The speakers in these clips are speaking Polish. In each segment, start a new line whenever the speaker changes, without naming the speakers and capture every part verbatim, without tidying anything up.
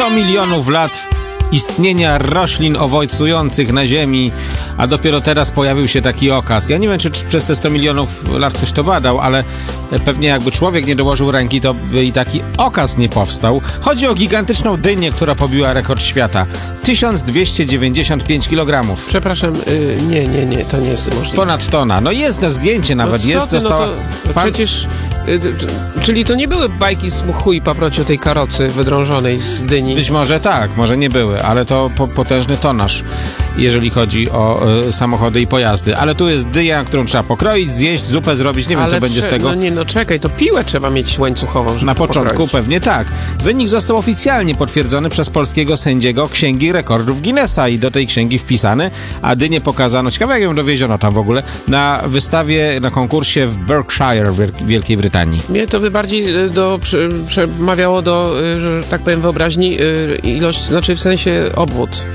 sto milionów lat istnienia roślin owocujących na ziemi, a dopiero teraz pojawił się taki okaz. Ja nie wiem, czy, czy przez te sto milionów lat ktoś to badał, ale pewnie jakby człowiek nie dołożył ręki, to by i taki okaz nie powstał. Chodzi o gigantyczną dynię, która pobiła rekord świata. tysiąc dwieście dziewięćdziesiąt pięć kilogramów.
Przepraszam, yy, nie, nie, nie, to nie jest możliwe.
Ponad tona. No jest to zdjęcie nawet,
no
jest.
Ty,
Dostała...
no to, Pan... Przecież... Yy, czyli to nie były bajki z mchu i paproci o tej karocy wydrążonej z dyni?
Być może tak, może nie były, ale to po, potężny tonaż, jeżeli chodzi o y, samochody i pojazdy. Ale tu jest dynia, którą trzeba pokroić, zjeść, zupę zrobić, nie wiem,
ale
co będzie
prze...
z tego.
No nie, no czekaj, to piłę trzeba mieć łańcuchową, żeby
Na początku
pokroić.
pewnie tak. Wynik został oficjalnie potwierdzony przez polskiego sędziego Księgi Rekordów Guinnessa i do tej księgi wpisany, a dynię pokazano, ciekawe jak ją dowieziono tam w ogóle, na wystawie, na konkursie w Berkshire w Wielkiej Brytanii.
Mnie to by bardziej do, przy, przemawiało do, że tak powiem, wyobraźni ilość, znaczy w sensie obwód,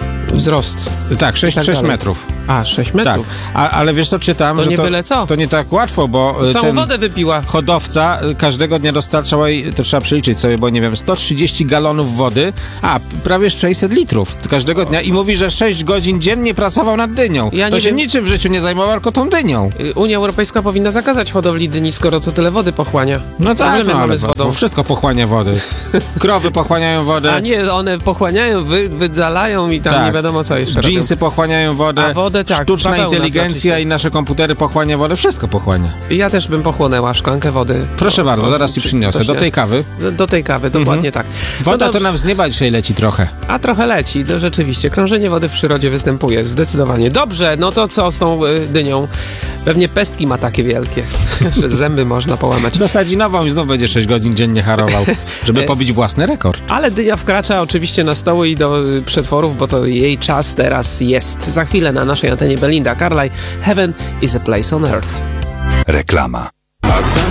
wzrost.
Tak, sześć
tak
metrów.
A, sześć metrów.
Tak, a, ale wiesz co, czytam,
to
że
nie
to,
byle co.
to nie tak łatwo, bo
całą
ten
wodę wypiła.
hodowca każdego dnia dostarczał jej, to trzeba przeliczyć sobie, bo nie wiem, sto trzydzieści galonów wody, a prawie sześćset litrów każdego dnia i mówi, że sześć godzin dziennie pracował nad dynią.
Ja
to
nie
się
wiem.
niczym w życiu nie zajmował, tylko tą dynią.
Unia Europejska powinna zakazać hodowli dyni, skoro to tyle wody pochłania.
No tak,
Problemy
no, ale
mamy z wodą.
wszystko pochłania wody. Krowy pochłaniają wodę.
A nie, one pochłaniają, wy, wydalają i tam
tak.
nie wiadomo co jeszcze
Dżinsy
robią. A
pochłaniają wodę,
wodę, tak,
sztuczna
bawełna
inteligencja
znaczy
i nasze komputery pochłania wodę, wszystko pochłania.
Ja też bym pochłonęła szklankę wody.
Proszę
o,
bardzo,
o,
zaraz ci
czy-
przyniosę.
to się-
Do tej kawy.
Do, do tej kawy, dokładnie
Mhm.
tak.
Woda
No
to
dobrze.
nam z nieba dzisiaj leci trochę.
A trochę leci, to rzeczywiście. Krążenie wody w przyrodzie występuje, zdecydowanie. Dobrze, no to co z tą y, dynią? Pewnie pestki ma takie wielkie, że zęby można połamać.
Zasadzi nową i znów będzie sześć godzin dziennie harował, żeby pobić własny rekord.
Ale dynia wkracza oczywiście na stoły i do y, przetworów, bo to jej czas teraz jest. Za chwilę na naszej antenie Belinda Carlisle, Heaven is a place on earth.
Reklama.